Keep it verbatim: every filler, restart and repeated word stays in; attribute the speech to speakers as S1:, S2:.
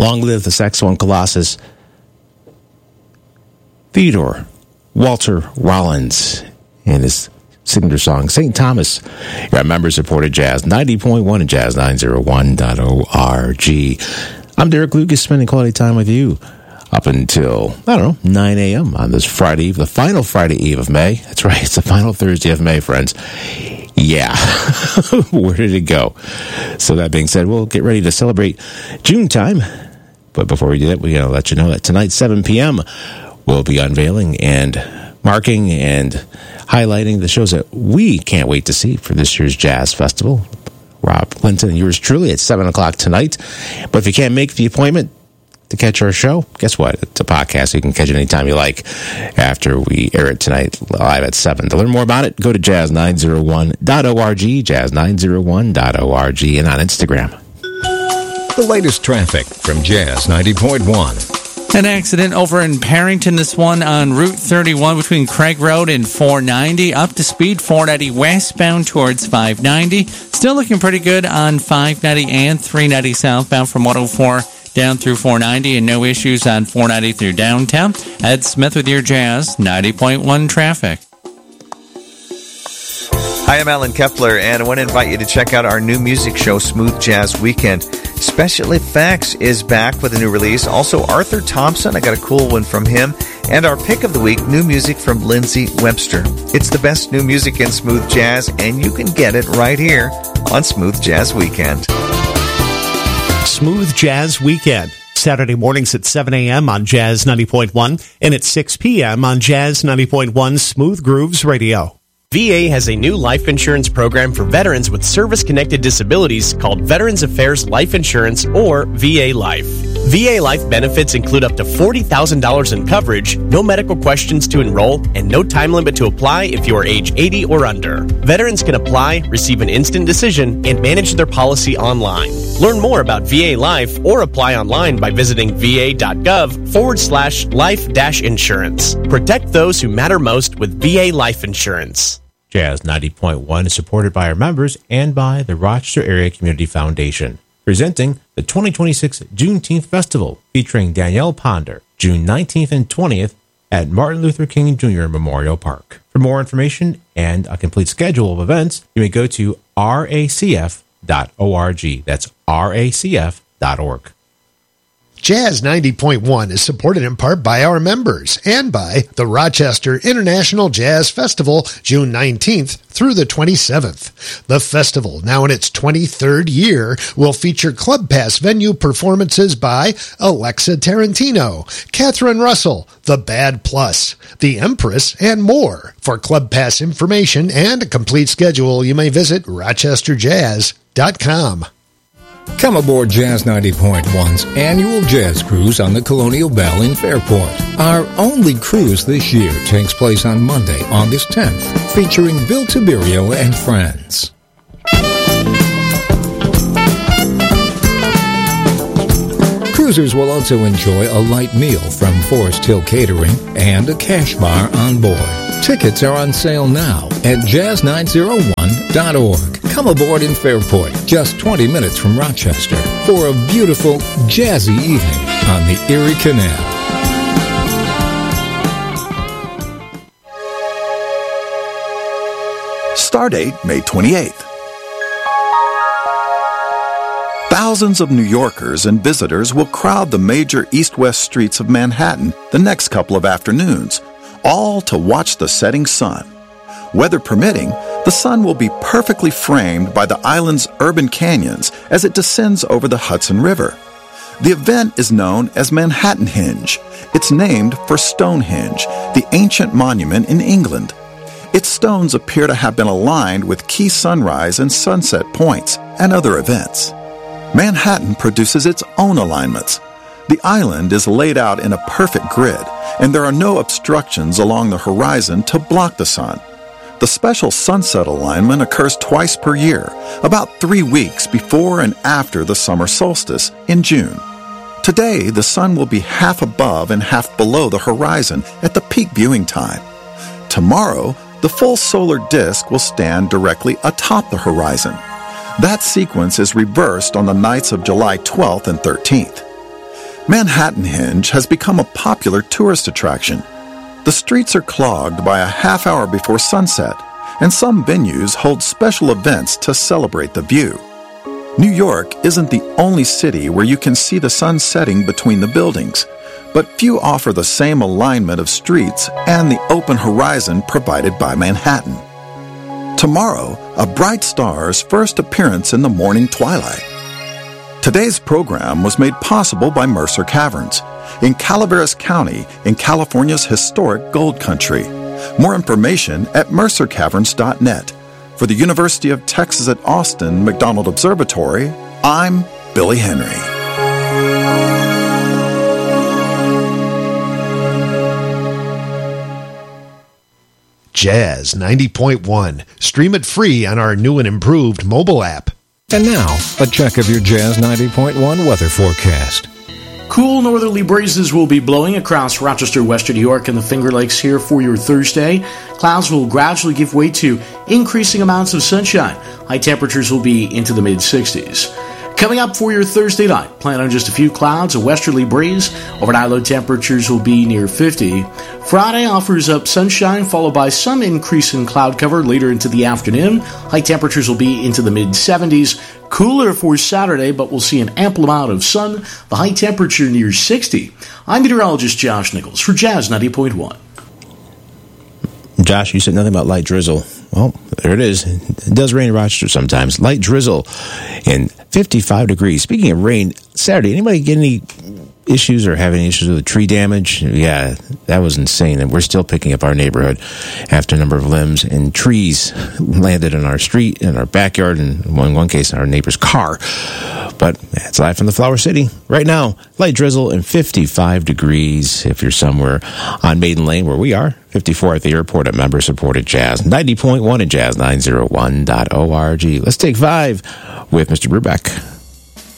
S1: Long live the saxophone colossus, Theodore Walter Rollins, and his signature song, Saint Thomas. Your member-supported Jazz ninety point one and Jazz nine oh one dot org. I'm Derek Lucas, spending quality time with you up until, I don't know, nine a.m. on this Friday Eve, the final Friday Eve of May. That's right, it's the final Thursday of May, friends. Yeah, where did it go? So that being said, we'll get ready to celebrate June time. But before we do that, we're going to let you know that tonight, seven p.m., we'll be unveiling and marking and highlighting the shows that we can't wait to see for this year's Jazz Festival. Rob Clinton and yours truly at seven o'clock tonight. But if you can't make the appointment to catch our show, guess what? It's a podcast. You can catch it anytime you like after we air it tonight live at seven. To learn more about it, go to jazz nine oh one dot org, jazz nine oh one dot org, and on Instagram.
S2: The latest traffic from Jazz ninety point one.
S3: An accident over in Parrington, this one on Route thirty-one between Craig Road and four ninety. Up to speed, four ninety westbound towards five ninety. Still looking pretty good on five ninety and three ninety southbound from one oh four down through four ninety, and no issues on four ninety through downtown. Ed Smith with your Jazz ninety point one traffic.
S4: Hi, I'm Alan Kepler, and I want to invite you to check out our new music show, Smooth Jazz Weekend. Special Effects is back with a new release. Also, Arthur Thompson, I got a cool one from him. And our pick of the week, new music from Lindsey Webster. It's the best new music in smooth jazz, and you can get it right here on Smooth Jazz Weekend.
S5: Smooth Jazz Weekend, Saturday mornings at seven a.m. on Jazz ninety point one and at six p.m. on Jazz ninety point one Smooth Grooves Radio.
S6: V A has a new life insurance program for veterans with service-connected disabilities called Veterans Affairs Life Insurance, or V A Life. V A Life benefits include up to forty thousand dollars in coverage, no medical questions to enroll, and no time limit to apply if you are age eighty or under. Veterans can apply, receive an instant decision, and manage their policy online. Learn more about V A Life or apply online by visiting va.gov forward slash life dash insurance. Protect those who matter most with V A Life Insurance.
S1: Jazz ninety point one is supported by our members and by the Rochester Area Community Foundation, presenting the twenty twenty-six Juneteenth Festival featuring Danielle Ponder, June nineteenth and twentieth at Martin Luther King Junior Memorial Park. For more information and a complete schedule of events, you may go to R A C F dot org. That's R A C F dot org.
S7: Jazz ninety point one is supported in part by our members and by the Rochester International Jazz Festival, June nineteenth through the twenty-seventh. The festival, now in its twenty-third year, will feature Club Pass venue performances by Alexa Tarantino, Catherine Russell, The Bad Plus, The Empress, and more. For Club Pass information and a complete schedule, you may visit rochester jazz dot com.
S2: Come aboard Jazz ninety point one's annual jazz cruise on the Colonial Belle in Fairport. Our only cruise this year takes place on Monday, August tenth, featuring Bill Tiberio and friends. Cruisers will also enjoy a light meal from Forest Hill Catering and a cash bar on board. Tickets are on sale now at jazz nine oh one dot org. Come aboard in Fairport, just twenty minutes from Rochester, for a beautiful, jazzy evening on the Erie Canal.
S8: Stardate, May twenty-eighth. Thousands of New Yorkers and visitors will crowd the major east-west streets of Manhattan the next couple of afternoons, all to watch the setting sun. Weather permitting, the sun will be perfectly framed by the island's urban canyons as it descends over the Hudson River. The event is known as Manhattanhenge. It's named for Stonehenge, the ancient monument in England. Its stones appear to have been aligned with key sunrise and sunset points and other events. Manhattan produces its own alignments. The island is laid out in a perfect grid, and there are no obstructions along the horizon to block the sun. The special sunset alignment occurs twice per year, about three weeks before and after the summer solstice in June. Today, the sun will be half above and half below the horizon at the peak viewing time. Tomorrow, the full solar disk will stand directly atop the horizon. That sequence is reversed on the nights of July twelfth and thirteenth. Manhattan Henge has become a popular tourist attraction. The streets are clogged by a half hour before sunset, and some venues hold special events to celebrate the view. New York isn't the only city where you can see the sun setting between the buildings, but few offer the same alignment of streets and the open horizon provided by Manhattan. Tomorrow, a bright star's first appearance in the morning twilight. Today's program was made possible by Mercer Caverns in Calaveras County in California's historic gold country. More information at mercer caverns dot net. For the University of Texas at Austin McDonald Observatory, I'm Billy Henry.
S7: Jazz ninety point one. Stream it free on our new and improved mobile app.
S2: And now, a check of your Jazz ninety point one weather forecast.
S9: Cool northerly breezes will be blowing across Rochester, Western New York, and the Finger Lakes here for your Thursday. Clouds will gradually give way to increasing amounts of sunshine. High temperatures will be into the mid-sixties. Coming up for your Thursday night, plan on just a few clouds, a westerly breeze. Overnight low temperatures will be near fifty. Friday offers up sunshine, followed by some increase in cloud cover later into the afternoon. High temperatures will be into the mid-seventies. Cooler for Saturday, but we'll see an ample amount of sun. The high temperature near sixty. I'm meteorologist Josh Nichols for Jazz ninety point one.
S1: Josh, you said nothing about light drizzle. Well, there it is. It does rain in Rochester sometimes. Light drizzle and fifty-five degrees. Speaking of rain, Saturday, anybody get any issues or have any issues with tree damage? Yeah, that was insane. And we're still picking up our neighborhood after a number of limbs and trees landed in our street, in our backyard, and in one case, in our neighbor's car. But it's live from the Flower City. Right now, light drizzle and fifty-five degrees if you're somewhere on Maiden Lane, where we are. fifty-four at the airport at member-supported Jazz ninety point one and Jazz nine oh one dot org. Let's take five with Mister Brubeck.